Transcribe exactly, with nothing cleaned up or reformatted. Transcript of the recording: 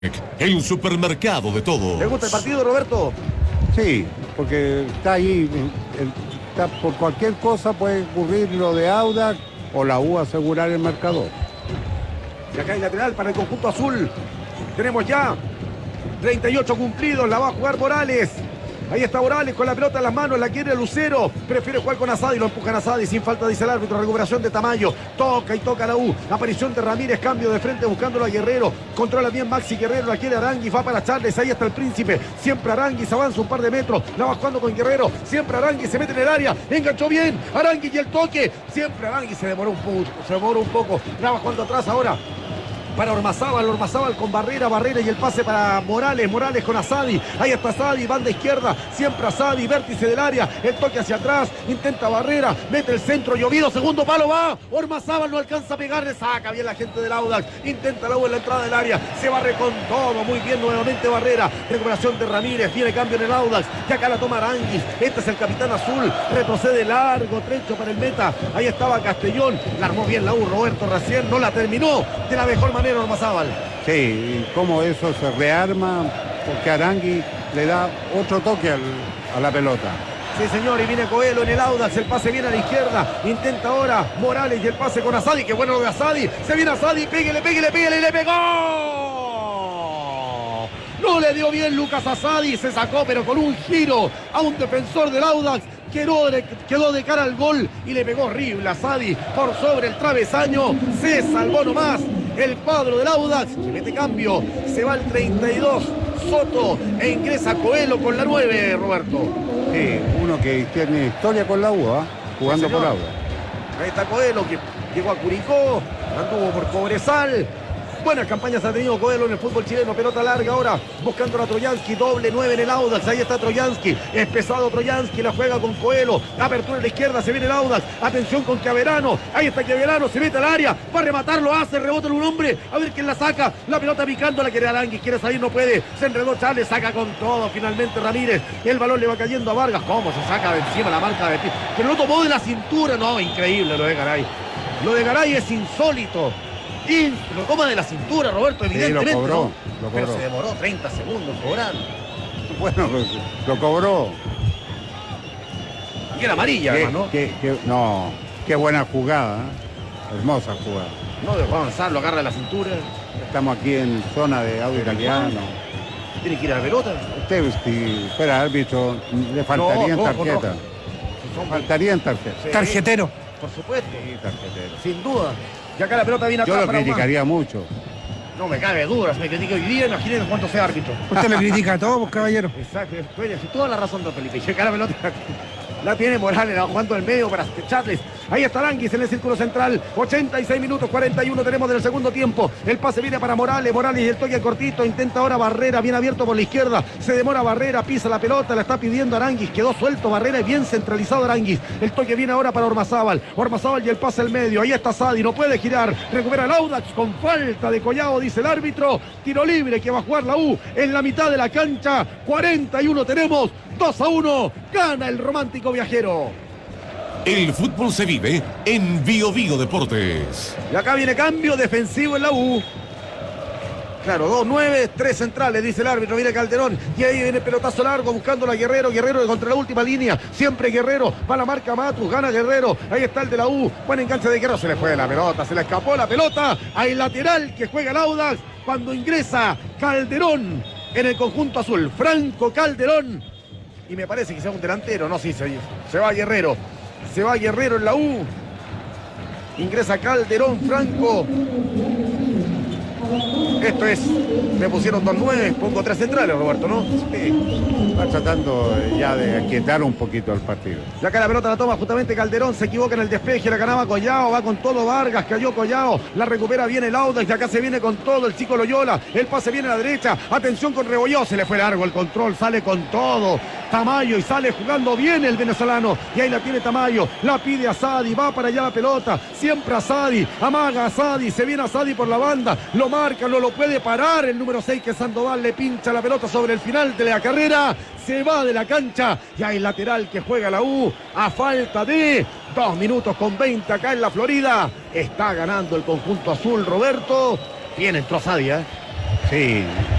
El supermercado de todo. ¿Le gusta el partido, Roberto? Sí, porque está ahí, el, está, por cualquier cosa puede ocurrir lo de Audax o la U asegurar el marcador. Y acá hay lateral para el conjunto azul. Tenemos ya treinta y ocho cumplidos, la va a jugar Morales. Ahí está Morales con la pelota en las manos, la quiere Lucero. Prefiere jugar con Asadi, lo empujan a Asadi sin falta, dice el árbitro. Recuperación de Tamayo. Toca y toca la U. Aparición de Ramírez, cambio de frente buscándolo a Guerrero. Controla bien Maxi Guerrero, la quiere Aranguis, va para Charles. Ahí está el Príncipe. Siempre Aranguis avanza un par de metros. La va jugando con Guerrero. Siempre Aranguis se mete en el área. Enganchó bien. Aranguis y el toque. Siempre Aranguis se demoró un poco. Se demoró un poco. La va jugando atrás ahora. Para Ormazábal, Ormazábal con Barrera, Barrera y el pase para Morales, Morales con Asadi, ahí está Asadi, banda izquierda, siempre Asadi, vértice del área, el toque hacia atrás, intenta Barrera, mete el centro, llovido, segundo palo, va, Ormazábal no alcanza a pegarle, saca bien la gente del Audax, intenta la U en la entrada del área, se barre con todo, muy bien nuevamente Barrera, recuperación de Ramírez, viene cambio en el Audax, y acá la toma Aranguis, este es el capitán azul, retrocede largo trecho para el meta, ahí estaba Castellón, la armó bien la U, Roberto recién, no la terminó de la mejor manera Ormazábal. Sí, y cómo eso se rearma, porque Aranguis le da otro toque al, a la pelota. Sí, señor, y viene Coelho en el Audax, el pase viene a la izquierda, intenta ahora Morales y el pase con Asadi, qué bueno lo de Asadi, se viene Asadi, pégale, pégale, pégale, y le pegó. No le dio bien Lucas Asadi, se sacó pero con un giro a un defensor del Audax. Quedó de, quedó de cara al gol y le pegó horrible a Asadi por sobre el travesaño. Se salvó nomás el cuadro del Audax. Se mete cambio. Se va el treinta y dos Soto e ingresa Coelho con la nueve, Roberto. Sí, uno que tiene historia con la U, ¿eh? Jugando Sí, por Audax. Ahí está Coelho que llegó a Curicó, anduvo por Cobresal. Buenas campañas ha tenido Coelho en el fútbol chileno, pelota larga ahora, buscando a Troyansky, doble nueve en el Audax, ahí está Troyansky, es pesado Troyansky, la juega con Coelho, apertura en la izquierda, se viene el Audax, atención con Chiaverano, ahí está Chiaverano, se mete al área, va a rematarlo, hace, rebota en un hombre, a ver quién la saca, la pelota picando, la quiere Aranguis, quiere salir, no puede, se enredó Charles, saca con todo, finalmente Ramírez, el balón le va cayendo a Vargas, cómo se saca de encima la marca de pie, pero lo tomó de la cintura, no, increíble lo de Garay, lo de Garay es insólito. Y lo toma de la cintura, Roberto, evidentemente. Sí, lo cobró, ¿no? lo cobró. Pero se demoró treinta segundos cobrar. Bueno, lo cobró. Y era amarilla, Qué, además, ¿no? qué, qué, no, qué buena jugada, ¿eh? Hermosa jugada. No dejó avanzar, lo agarra de la cintura. Estamos aquí en zona de audio italiano. Tiene que ir a la pelota. Usted, si fuera árbitro, le faltarían No, no, tarjetas. no. Faltarían tarjetas. Sí, Tarjetero. por supuesto, Sí, tarjetero. sin duda. Y acá la pelota viene Yo atrás lo para Humán. criticaría mucho. No me cabe duda, si me critica hoy día, imagínense cuánto sea árbitro. Usted le critica a todos, caballero. Exacto, tiene toda la razón, don Felipe. Y acá la pelota la tiene Morales, la va jugando el medio para Charles. Ahí está Aranguis en el círculo central. ochenta y seis minutos, cuarenta y uno tenemos del segundo tiempo. El pase viene para Morales. Morales y el toque cortito. Intenta ahora Barrera, bien abierto por la izquierda. Se demora Barrera, pisa la pelota, la está pidiendo Aranguis. Quedó suelto Barrera y bien centralizado Aranguis. El toque viene ahora para Ormazábal. Ormazábal y el pase al medio. Ahí está Sadi, no puede girar. Recupera el Audax con falta de Collao, dice el árbitro. Tiro libre que va a jugar la U en la mitad de la cancha. cuarenta y uno tenemos. dos a uno. Gana el romántico viajero. El fútbol se vive en Bio Bio Deportes. Y acá viene cambio defensivo en la U. Claro, dos nueve, tres centrales, dice el árbitro, viene Calderón. Y ahí viene el pelotazo largo, buscándolo a Guerrero. Guerrero contra la última línea. Siempre Guerrero. Va la marca Matus, gana Guerrero. Ahí está el de la U. Buen enganche de Guerrero. Se le fue la pelota, se le escapó la pelota. Hay lateral que juega el Audax cuando ingresa Calderón en el conjunto azul. Franco Calderón. Y me parece que sea un delantero. No, sí, se, se va Guerrero. Se va Guerrero en la U. Ingresa Calderón, Franco. Esto es, me pusieron dos nueve, pongo tres centrales, Roberto, ¿no? Sí. Va tratando ya de aquietar un poquito el partido. Y acá la pelota la toma justamente Calderón, se equivoca en el despeje, la ganaba Collao, va con todo Vargas, cayó Collao, la recupera bien el Audax y acá se viene con todo el chico Loyola, el pase viene a la derecha, atención con Rebolló, se le fue largo el control, sale con todo Tamayo y sale jugando bien el venezolano, y ahí la tiene Tamayo, la pide a Sadi, va para allá la pelota, siempre a Sadi, amaga a Sadi, se viene a Sadi por la banda, lo marca, no lo puede parar, el número seis que es Sandoval, le pincha la pelota sobre el final de la carrera, se va de la cancha, y hay lateral que juega la U, a falta de dos minutos con veinte acá en la Florida, está ganando el conjunto azul, Roberto, bien entró Sadi, ¿eh? Sí.